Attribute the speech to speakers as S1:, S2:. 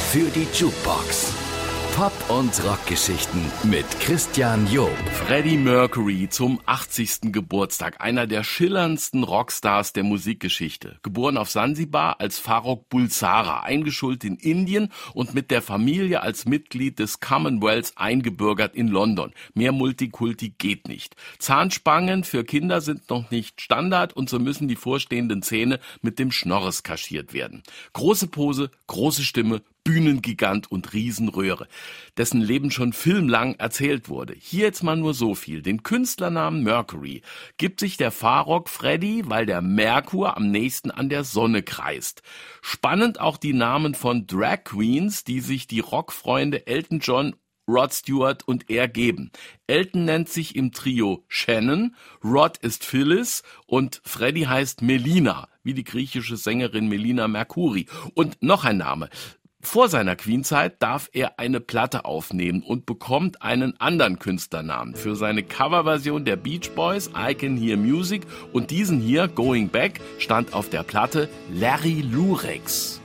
S1: für die Jukebox. Pop- und Rockgeschichten mit Christian Job.
S2: Freddie Mercury zum 80. Geburtstag, einer der schillerndsten Rockstars der Musikgeschichte. Geboren auf Sansibar als Farrokh Bulsara, eingeschult in Indien und mit der Familie als Mitglied des Commonwealths eingebürgert in London. Mehr Multikulti geht nicht. Zahnspangen für Kinder sind noch nicht Standard und so müssen die vorstehenden Zähne mit dem Schnorres kaschiert werden. Große Pose, große Stimme, Bühnengigant und Riesenröhre, dessen Leben schon filmlang erzählt wurde. Hier jetzt mal nur so viel. Den Künstlernamen Mercury gibt sich der Farrokh Freddie, weil der Merkur am nächsten an der Sonne kreist. Spannend auch die Namen von Drag Queens, die sich die Rockfreunde Elton John, Rod Stewart und er geben. Elton nennt sich im Trio Shannon, Rod ist Phyllis und Freddie heißt Melina, wie die griechische Sängerin Melina Mercouri. Und noch ein Name. Vor seiner Queen-Zeit darf er eine Platte aufnehmen und bekommt einen anderen Künstlernamen. Für seine Coverversion der Beach Boys, I Can Hear Music, und diesen hier, Going Back, stand auf der Platte Larry Lurex.